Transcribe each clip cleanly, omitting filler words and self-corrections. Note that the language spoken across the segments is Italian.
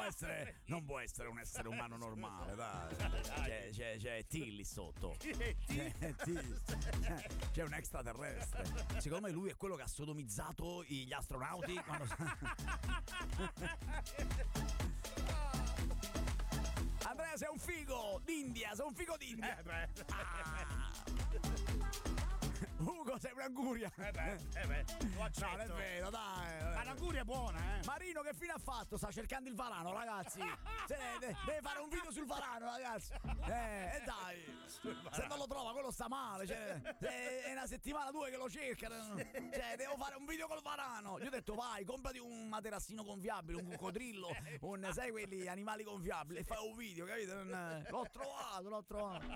può essere un essere umano normale, dai. C'è Tilly sotto. C'è un extraterrestre. Secondo me lui è quello che ha sodomizzato gli astronauti quando... Andrea, sei un figo d'India, Ugo, sei un'anguria. Lo accetto. No, non è vero, dai. Ma l'anguria è buona, Marino che fine ha fatto? Sta cercando il varano, ragazzi. Deve fare un video sul varano, ragazzi. Dai. Se non lo trova, quello sta male. È una settimana, 2 che lo cercano. Devo fare un video col varano. Gli ho detto, vai, comprati un materassino gonfiabile, un coccodrillo, sai quegli animali gonfiabili, e fai un video, capito? L'ho trovato.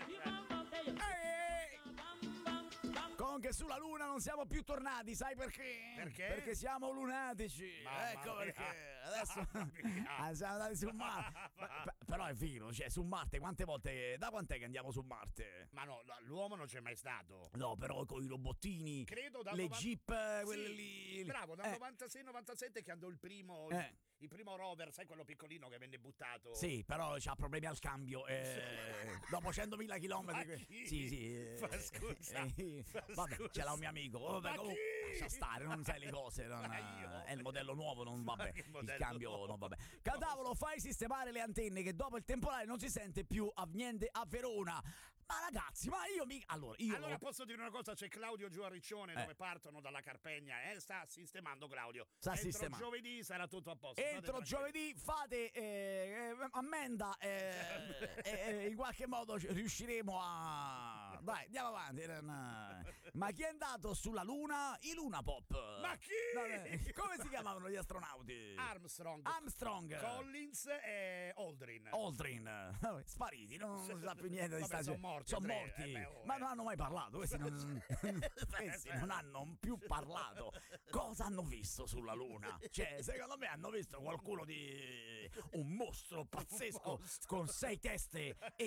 Comunque sulla Luna non siamo più tornati, sai perché? Perché siamo lunatici. Ecco perché. Adesso siamo andati su Marte. Però è vero, su Marte quante volte? Da quant'è che andiamo su Marte? Ma no, l'uomo non c'è mai stato. No, però con i robottini. Credo le Jeep, quelle lì. Bravo, dal 96-97 che andò il primo. Il primo rover, sai quello piccolino che venne buttato? Sì, però c'ha problemi al cambio. Dopo 100.000 chilometri. Sì. Scusa. Vabbè, ce l'ha un mio amico. Vabbè, lascia stare, non sai le cose. È il modello nuovo, non vabbè. Il cambio non vabbè. Catavolo, fai sistemare le antenne che dopo il temporale non si sente più niente a Verona. Ma ragazzi, Allora posso dire una cosa, c'è Claudio giù a Riccione dove partono dalla Carpegna, sta sistemando Claudio. Entro giovedì sarà tutto a posto. Entro giovedì fate ammenda e in qualche modo riusciremo a... Dai, andiamo avanti. Ma chi è andato sulla Luna? I Luna Pop. Ma chi? Come si chiamavano gli astronauti? Armstrong, Collins e Aldrin. Spariti, non si sa più niente di stagione. Sono morti. Ma non hanno mai parlato. Questi non hanno più parlato. Cosa hanno visto sulla Luna? Secondo me hanno visto qualcuno di un mostro pazzesco con 6 teste e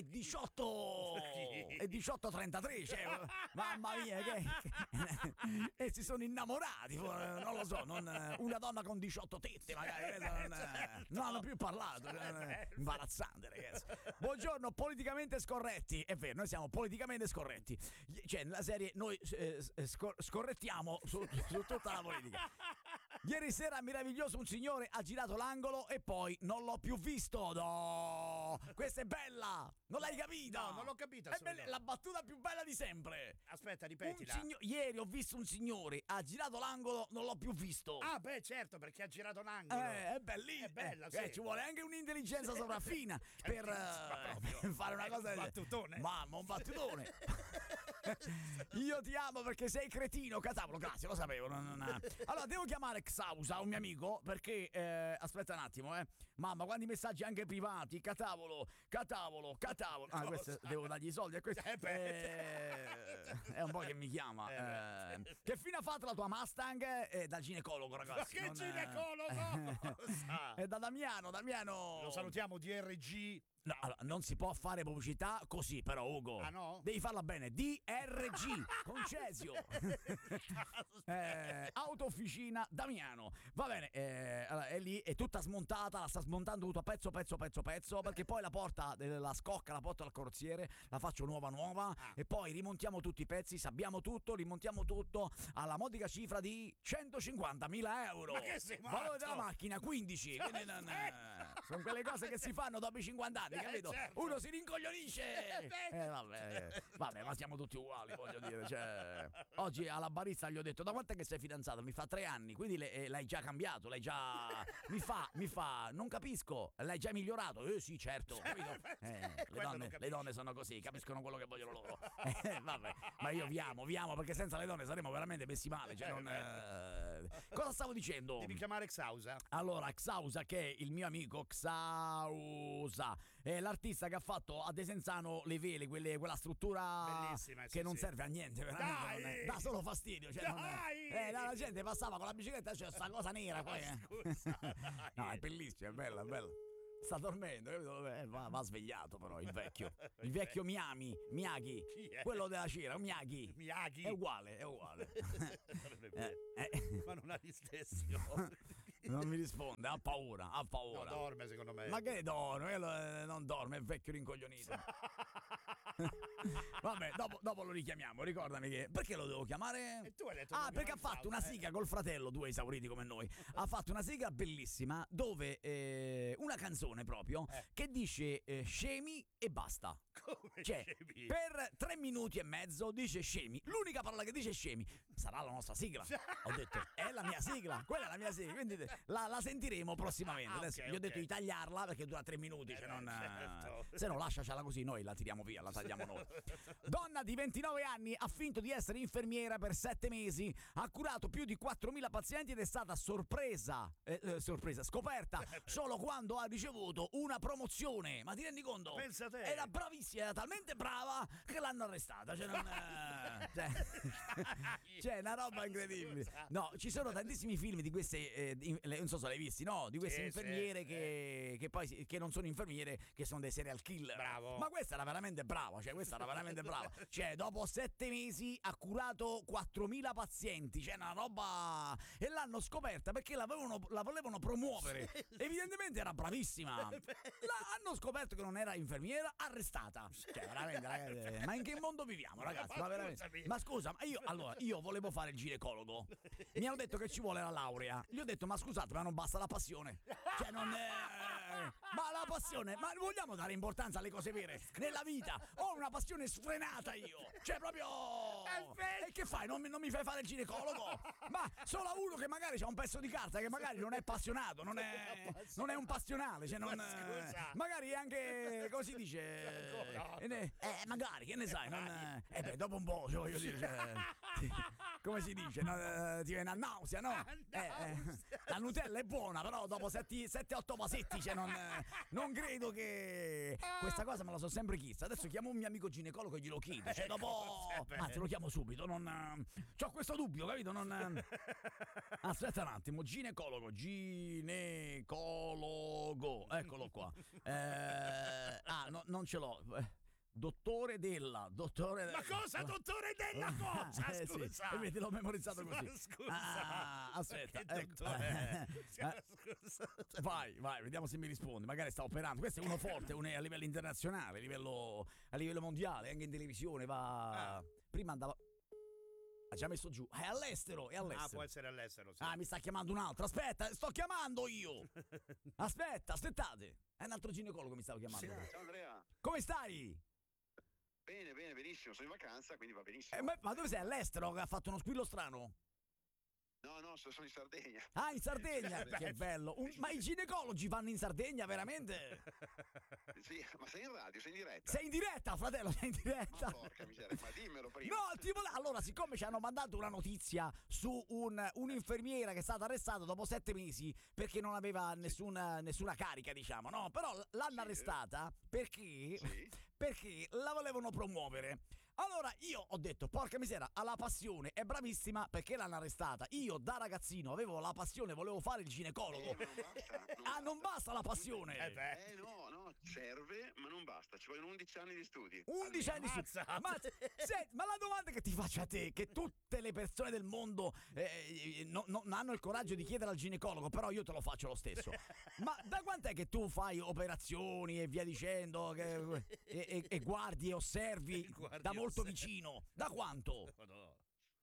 1833. Mamma mia, e si sono innamorati. Non lo so, una donna con 18 tette, magari. Non hanno più parlato. Imbarazzante, ragazzi. Buongiorno, politicamente scorretti. È vero, noi siamo politicamente scorretti. Nella serie noi scorrettiamo su tutta la politica. Ieri sera meraviglioso, un signore ha girato l'angolo e poi non l'ho più visto. No, questa è bella. Non l'hai capita? No, non l'ho capita. È la battuta più bella di sempre. Aspetta, ripetila. Ieri ho visto un signore, ha girato l'angolo, non l'ho più visto. Ah, beh, certo, perché ha girato l'angolo. È bellissimo. È bella, sì. Ci vuole anche un'intelligenza sopraffina per fare una cosa del battutone. Mamma, un battutone. Io ti amo perché sei cretino. Catavolo, grazie, lo sapevo. Allora, devo chiamare Xausa, un mio amico, perché aspetta un attimo, Mamma, quanti messaggi anche privati. Catavolo. Ah, questo devo dargli i soldi a questo. È un po' che mi chiama. Che fine ha fatto la tua Mustang? Dal ginecologo, ragazzi. Ma che ginecologo? È da Damiano. Lo salutiamo, DRG. No, allora, non si può fare pubblicità così, però, Ugo. Ah, no? Devi farla bene. DRG con Cesio. Autofficina Damiano. Va bene, allora, è lì, è tutta smontata, la sta smontando tutto a pezzo, perché poi la porta, la scocca, la porta al carrozziere, la faccio nuova, e poi rimontiamo tutti i pezzi, sabbiamo tutto, rimontiamo tutto alla modica cifra di 150.000 euro. Ma che sei matto? Valore della macchina 15. Quindi sono quelle cose che si fanno dopo i 50 anni. Capito? Certo. Uno si rincoglionisce. Vabbè, ma siamo tutti uguali, voglio dire. Oggi alla barista gli ho detto: da quant'è che sei fidanzato? Mi fa 3 anni, quindi l'hai già cambiato, l'hai già. Mi fa, non capisco, l'hai già migliorato? Sì, certo, capito? Le donne sono così, capiscono quello che vogliono loro. Vabbè, ma io vi amo, perché senza le donne saremmo veramente messi male. Cosa stavo dicendo? Devi chiamare Xausa. Allora, Xausa, che è il mio amico Xausa, è l'artista che ha fatto a Desenzano le vele, quella struttura bellissima, che non serve a niente, veramente. Dà solo fastidio. La gente passava con la bicicletta, c'è sta cosa nera qua. Scusa, no, è bellissimo, è bella. Sta dormendo, capito? Va svegliato però il vecchio Miyagi, quello della cera, Miyagi è uguale. Ma non ha gli stessi occhi. Non mi risponde, ha paura. No, dorme secondo me. Ma che dorme? Non dorme, è vecchio rincoglionito. Vabbè, dopo lo richiamiamo, ricordami che... Perché lo devo chiamare? E tu hai detto perché ha fatto una sigla col fratello, due esauriti come noi. Ha fatto una sigla bellissima dove una canzone proprio che dice scemi e basta. Come cioè, scemi? Per 3 minuti e mezzo dice scemi. L'unica parola che dice scemi sarà la nostra sigla. Ho detto, è la mia sigla, quella è la mia sigla. Quindi la sentiremo prossimamente. Adesso gli ho detto di tagliarla perché dura 3 minuti. Certo. Se no, lasciacela così, noi la tiriamo via, la tagliamo noi. Donna di 29 anni ha finto di essere infermiera per 7 mesi, ha curato più di 4.000 pazienti ed è stata scoperta solo quando ha ricevuto una promozione. Ma ti rendi conto? Pensa te. Era bravissima, era talmente brava che l'hanno arrestata. C'è una roba incredibile. No, ci sono tantissimi film di queste, non so se l'hai visti, no? Di queste infermiere che poi che non sono infermiere, che sono dei serial killer. Bravo. Ma questa era veramente brava, Cioè, dopo 7 mesi ha curato 4.000 pazienti, cioè una roba. E l'hanno scoperta perché la volevano promuovere. Evidentemente era bravissima. Hanno scoperto che non era infermiera, arrestata. Cioè, veramente, ragazzi, ma in che mondo viviamo, ragazzi? Ma scusa, io volevo fare il ginecologo. Mi hanno detto che ci vuole la laurea. Gli ho detto, ma scusate, ma non basta la passione. Cioè, non è... Ma la passione, ma vogliamo dare importanza alle cose vere nella vita? Ho una passione sfrenata io. Cioè, proprio... E che fai? Non mi fai fare il ginecologo? Ma solo uno che magari c'ha un pezzo di carta, che magari non è appassionato, non è un passionale, cioè non... Magari è anche, come si dice... magari, che ne sai? Dopo un po', cioè, voglio dire... come si dice? Ti viene a nausea, no? La Nutella è buona, però dopo 7-8 vasetti, cioè non credo che... Questa cosa me la so sempre chiesta. Adesso chiamo un mio amico ginecologo e glielo chiedo. Cioè, dopo... Anzi, lo chiamo subito, c'ho questo dubbio, capito? Aspetta un attimo, ginecologo, eccolo qua. No, non ce l'ho. Dottore Della. Ma cosa, dottore Della cosa? Scusa. Sì, l'ho memorizzato così. Ma scusa. Aspetta. Scusa. Vai, vediamo se mi risponde. Magari sta operando. Questo è uno forte, a livello internazionale, a livello mondiale, anche in televisione va. Prima andava. Ha già messo giù. È all'estero. Può essere all'estero, sì. Mi sta chiamando un altro. Aspetta, sto chiamando io. Aspettate. È un altro ginecologo mi stava chiamando. Sì, ciao Andrea. Come stai? Bene, benissimo. Sono in vacanza, quindi va benissimo. Ma dove sei? All'estero? Che ha fatto uno squillo strano? No, sono in Sardegna. In Sardegna? Che bello. Ma i ginecologi vanno in Sardegna, veramente? Sì, ma sei in radio, sei in diretta. Sei in diretta, fratello, sei in diretta. Ma porca miseria, ma dimmelo prima. No, allora, siccome ci hanno mandato una notizia su un'infermiera che è stata arrestata dopo 7 mesi perché non aveva nessuna carica, diciamo, no? Però l'hanno arrestata perché la volevano promuovere. Allora io ho detto, porca miseria, ha la passione, è bravissima, perché l'hanno arrestata? Io da ragazzino avevo la passione, volevo fare il ginecologo. Non basta la passione. No, serve, ma non basta, ci vogliono 11 anni di studi. 11 anni di studi. Ma la domanda che ti faccio a te, che tutte le persone del mondo non hanno il coraggio di chiedere al ginecologo, però io te lo faccio lo stesso. Ma da quant'è che tu fai operazioni e via dicendo, e guardi e osservi da molto vicino? Da quanto? Lo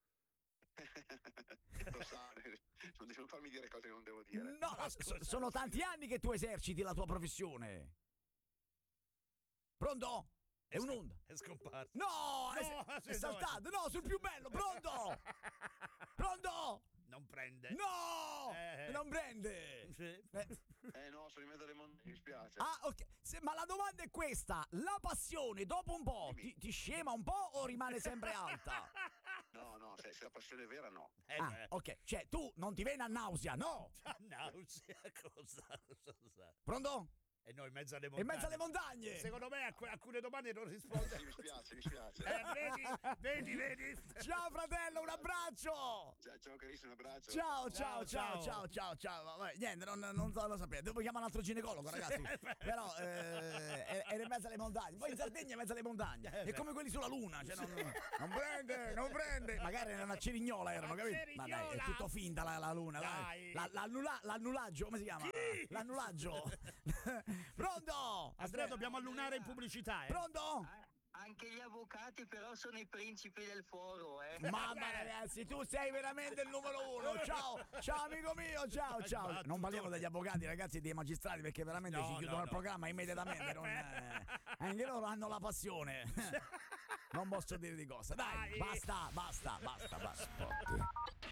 sa, non farmi dire cose che non devo dire. No, sono tanti anni che tu eserciti la tua professione. Pronto? È un'onda. È scomparso. No, è saltato. No, sul più bello. Pronto? Pronto? Non prende. No! Non prende. No, sono in mezzo alle montagne, mi spiace. Ok. Ma la domanda è questa: la passione dopo un po' ti scema un po' o rimane sempre alta? No, se la passione è vera, no. Ok, cioè tu non ti viene a nausea, no? A nausea, cosa? Pronto? E noi in mezzo alle montagne. In mezzo alle montagne. Secondo me alcune domande non risponde. Mi spiace. Vedi. Ciao fratello, un abbraccio. Ciao carissimo, un abbraccio. Ciao. Vabbè, niente, non lo sapete. Devo chiamare un altro ginecologo, ragazzi. Però era in mezzo alle montagne. Poi in Sardegna in mezzo alle montagne. È come quelli sulla Luna, cioè non prende. Magari era una cerignola, erano, capito? Ma dai, è tutto finta la Luna, dai. L'annulaggio, come si chiama? L'annulaggio. Pronto? Andrea, dobbiamo allunare in pubblicità, Pronto? Anche gli avvocati però sono i principi del foro, Mamma ragazzi, tu sei veramente il numero uno. Ciao amico mio, ciao. Non parliamo degli avvocati, ragazzi, dei magistrati, perché veramente ci chiudono il programma immediatamente. Anche loro hanno la passione. Non posso dire di cosa. Dai. Basta.